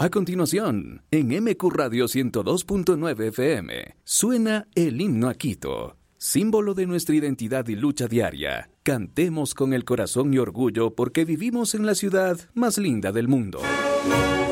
A continuación, en MQ Radio 102.9 FM, suena el himno a Quito, símbolo de nuestra identidad y lucha diaria. Cantemos con el corazón y orgullo porque vivimos en la ciudad más linda del mundo.